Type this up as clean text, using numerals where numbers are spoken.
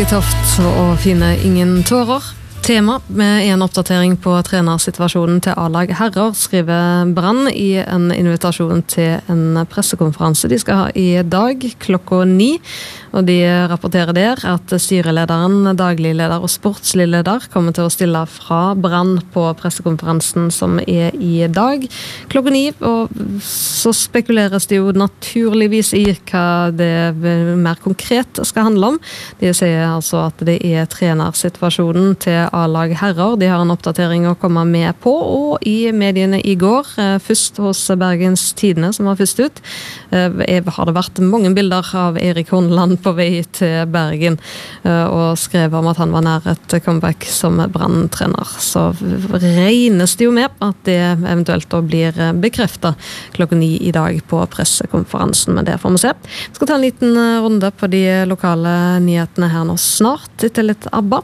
Tøft å finne ingen tårer. Tema med en oppdatering på trenersituasjonen til A-lag herrer, skriver Brann i en invitasjon til en pressekonferanse de skal ha i dag klokka 9. Og de rapporterer der at styrelederen, daglig leder og sportslig leder kommer til å stille fra Brann på pressekonferansen som er i dag klokka 9. Og så spekuleres det jo naturligvis i hva det mer konkret skal handle om. De sier altså at det er trenersituasjonen til A-lag herrer. De har en oppdatering å komme med på, og i mediene i går, først hos Bergens Tidende, som var først ut, har det vært mange bilder av Erik Horneland på vei til Bergen, og skrev om at han var nær et comeback som Brann-trener. Så regnes det jo med at det eventuelt da blir bekreftet klokka 9 i dag på pressekonferansen, men det får vi se. Vi skal ta en liten runde på de lokale nyhetene her nå snart, etter litt ABBA.